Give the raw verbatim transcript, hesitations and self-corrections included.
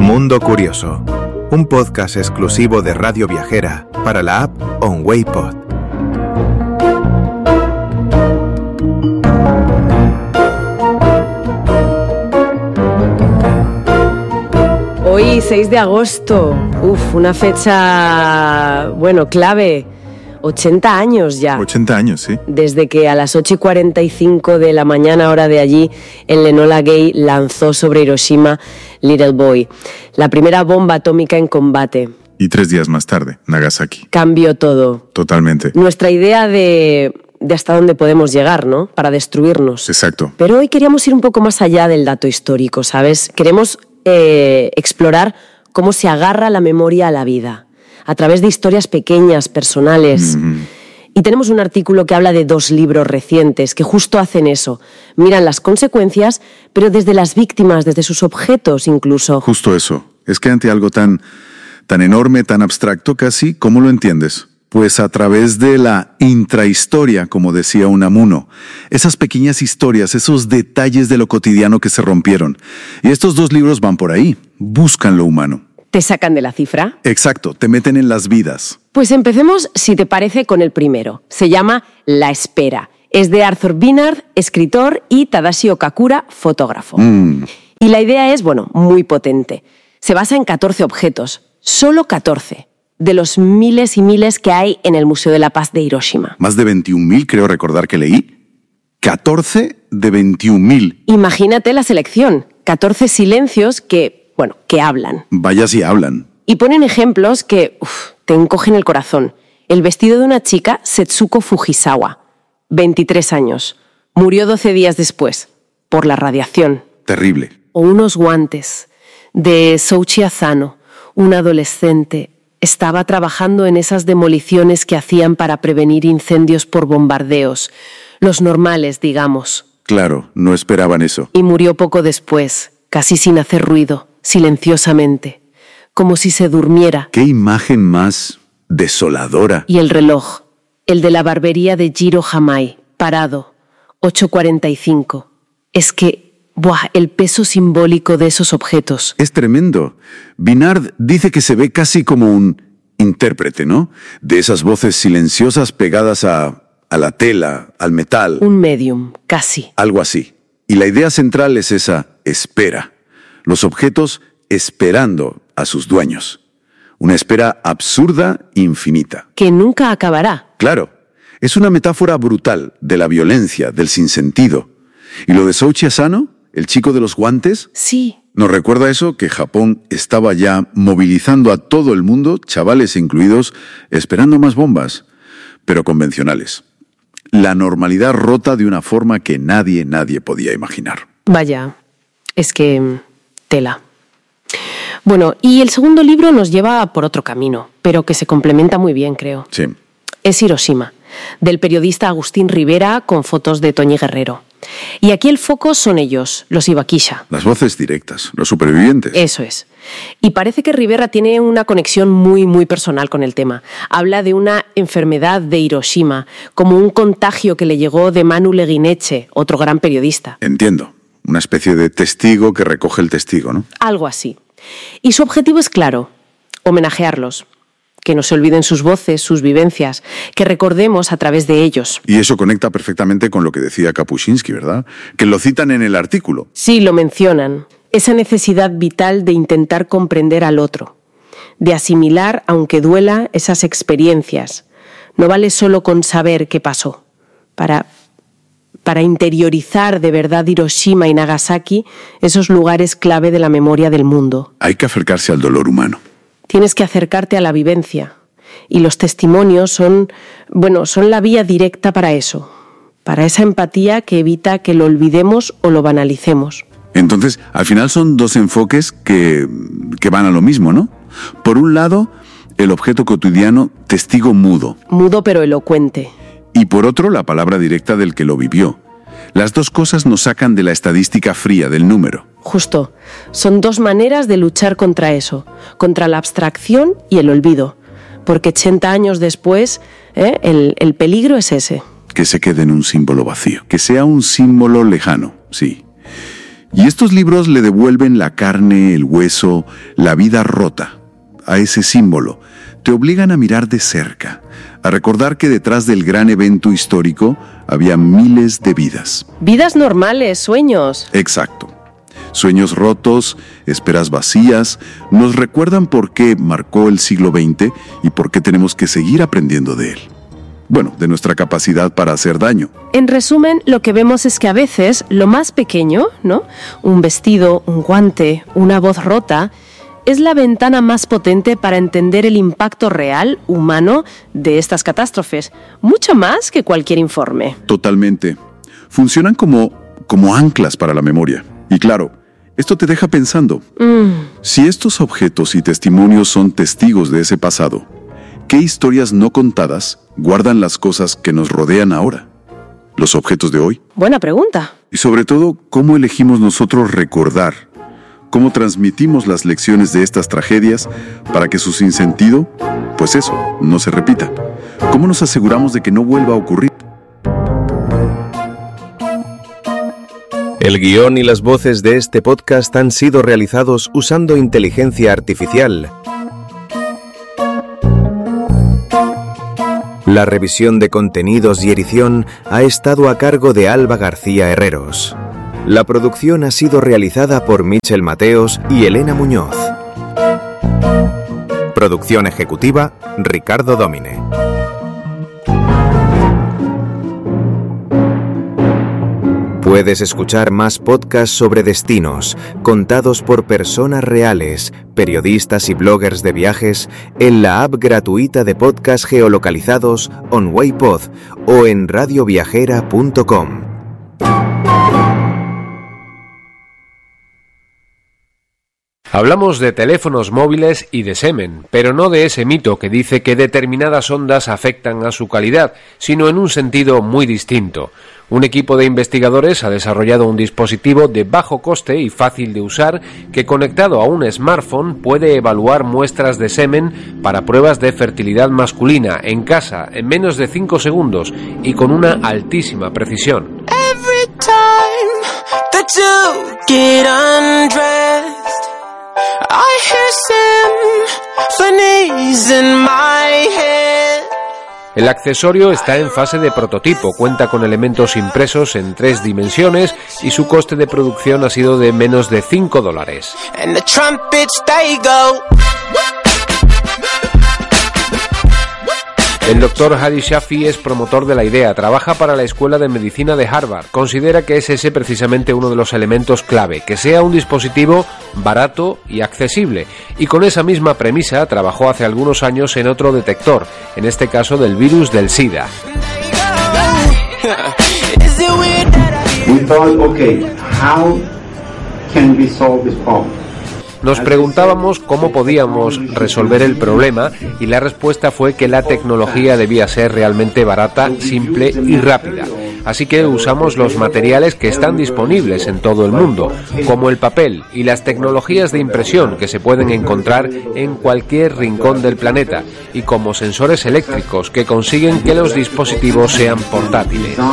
Mundo Curioso, un podcast exclusivo de Radio Viajera para la app OnWayPod. Hoy, seis de agosto, uf, una fecha, bueno, clave, ochenta años ya. ochenta años, sí. Desde que a las ocho y cuarenta y cinco de la mañana, hora de allí, el Enola Gay lanzó sobre Hiroshima Little Boy, la primera bomba atómica en combate. Y tres días más tarde, Nagasaki. Cambió todo. Totalmente. Nuestra idea de, de hasta dónde podemos llegar, ¿no? Para destruirnos. Exacto. Pero hoy queríamos ir un poco más allá del dato histórico, ¿sabes? Queremos eh, explorar cómo se agarra la memoria a la vida, a través de historias pequeñas, personales. Mm-hmm. Y tenemos un artículo que habla de dos libros recientes que justo hacen eso. Miran las consecuencias, pero desde las víctimas, desde sus objetos incluso. Justo eso. Es que ante algo tan, tan enorme, tan abstracto casi, ¿cómo lo entiendes? Pues a través de la intrahistoria, como decía Unamuno. Esas pequeñas historias, esos detalles de lo cotidiano que se rompieron. Y estos dos libros van por ahí. Buscan lo humano. ¿Te sacan de la cifra? Exacto, te meten en las vidas. Pues empecemos, si te parece, con el primero. Se llama La Espera. Es de Arthur Bynard, escritor, y Tadashi Okakura, fotógrafo. Mm. Y la idea es, bueno, muy potente. Se basa en catorce objetos, solo catorce, de los miles y miles que hay en el Museo de la Paz de Hiroshima. Más de veintiún mil, creo recordar que leí. catorce de veintiún mil. Imagínate la selección. catorce silencios que... Bueno, que hablan. Vaya si hablan. Y ponen ejemplos que uf, te encogen el corazón. El vestido de una chica, Setsuko Fujisawa, veintitrés años. Murió doce días después, por la radiación. Terrible. O unos guantes de Souchi Asano, una adolescente. Estaba trabajando en esas demoliciones que hacían para prevenir incendios por bombardeos. Los normales, digamos. Claro, no esperaban eso. Y murió poco después, casi sin hacer ruido. Silenciosamente, como si se durmiera. ¡Qué imagen más desoladora! Y el reloj, el de la barbería de Jiro Hamai, parado, ocho cuarenta y cinco. Es que, ¡buah!, el peso simbólico de esos objetos. Es tremendo. Bynard dice que se ve casi como un intérprete, ¿no? De esas voces silenciosas pegadas a, a la tela, al metal. Un medium, casi. Algo así. Y la idea central es esa espera. Los objetos esperando a sus dueños. Una espera absurda, infinita. Que nunca acabará. Claro, es una metáfora brutal de la violencia, del sinsentido. ¿Y lo de Souchi Asano, el chico de los guantes? Sí. ¿Nos recuerda eso? Que Japón estaba ya movilizando a todo el mundo, chavales incluidos, esperando más bombas, pero convencionales. La normalidad rota de una forma que nadie, nadie podía imaginar. Vaya, es que... tela. Bueno, y el segundo libro nos lleva por otro camino, pero que se complementa muy bien, creo. Sí. Es Hiroshima, del periodista Agustín Rivera, con fotos de Toñi Guerrero. Y aquí el foco son ellos, los Ibakisha. Las voces directas, los supervivientes. Eso es. Y parece que Rivera tiene una conexión muy, muy personal con el tema. Habla de una enfermedad de Hiroshima, como un contagio que le llegó de Manu Leguineche, otro gran periodista. Entiendo. Una especie de testigo que recoge el testigo, ¿no? Algo así. Y su objetivo es claro, homenajearlos, que no se olviden sus voces, sus vivencias, que recordemos a través de ellos. Y eso conecta perfectamente con lo que decía Kapuscinski, ¿verdad? Que lo citan en el artículo. Sí, lo mencionan. Esa necesidad vital de intentar comprender al otro, de asimilar, aunque duela, esas experiencias. No vale solo con saber qué pasó. Para... para interiorizar de verdad Hiroshima y Nagasaki, esos lugares clave de la memoria del mundo. Hay que acercarse al dolor humano. Tienes que acercarte a la vivencia. Y los testimonios son, bueno, son la vía directa para eso. Para esa empatía que evita que lo olvidemos o lo banalicemos. Entonces, al final son dos enfoques que, que van a lo mismo, ¿no? Por un lado, el objeto cotidiano, testigo mudo. Mudo pero elocuente. Y por otro, la palabra directa del que lo vivió. Las dos cosas nos sacan de la estadística fría del número. Justo. Son dos maneras de luchar contra eso, contra la abstracción y el olvido. Porque ochenta años después, ¿eh? el, el peligro es ese. Que se quede en un símbolo vacío. Que sea un símbolo lejano, sí. Y estos libros le devuelven la carne, el hueso, la vida rota a ese símbolo. Te obligan a mirar de cerca, a recordar que detrás del gran evento histórico había miles de vidas. Vidas normales, sueños. Exacto. Sueños rotos, esperas vacías, nos recuerdan por qué marcó el siglo veinte y por qué tenemos que seguir aprendiendo de él. Bueno, de nuestra capacidad para hacer daño. En resumen, lo que vemos es que a veces lo más pequeño, ¿no? Un vestido, un guante, una voz rota, es la ventana más potente para entender el impacto real, humano, de estas catástrofes. Mucho más que cualquier informe. Totalmente. Funcionan como, como anclas para la memoria. Y claro, esto te deja pensando. Mm. Si estos objetos y testimonios son testigos de ese pasado, ¿qué historias no contadas guardan las cosas que nos rodean ahora? ¿Los objetos de hoy? Buena pregunta. Y sobre todo, ¿cómo elegimos nosotros recordar? ¿Cómo transmitimos las lecciones de estas tragedias para que su sinsentido, pues eso, no se repita? ¿Cómo nos aseguramos de que no vuelva a ocurrir? El guión y las voces de este podcast han sido realizados usando inteligencia artificial. La revisión de contenidos y edición ha estado a cargo de Alba García Herreros. La producción ha sido realizada por Michel Mateos y Elena Muñoz. Producción ejecutiva, Ricardo Domine. Puedes escuchar más podcasts sobre destinos, contados por personas reales, periodistas y bloggers de viajes, en la app gratuita de podcasts geolocalizados OnWayPod o en radio viajera punto com. Hablamos de teléfonos móviles y de semen, pero no de ese mito que dice que determinadas ondas afectan a su calidad, sino en un sentido muy distinto. Un equipo de investigadores ha desarrollado un dispositivo de bajo coste y fácil de usar que, conectado a un smartphone, puede evaluar muestras de semen para pruebas de fertilidad masculina en casa en menos de cinco segundos y con una altísima precisión. Every time that you get undressed, I hear symphonies in my head. El accesorio está en fase de prototipo, cuenta con elementos impresos en tres dimensiones y su coste de producción ha sido de menos de cinco dólares. And the trumpets, they go. El doctor Hadi Shafi es promotor de la idea, trabaja para la Escuela de Medicina de Harvard. Considera que es ese precisamente uno de los elementos clave, que sea un dispositivo barato y accesible. Y con esa misma premisa trabajó hace algunos años en otro detector, en este caso del virus del SIDA. We thought, okay, how can we solve this problem? Nos preguntábamos cómo podíamos resolver el problema y la respuesta fue que la tecnología debía ser realmente barata, simple y rápida. Así que usamos los materiales que están disponibles en todo el mundo, como el papel y las tecnologías de impresión que se pueden encontrar en cualquier rincón del planeta, y como sensores eléctricos que consiguen que los dispositivos sean portátiles.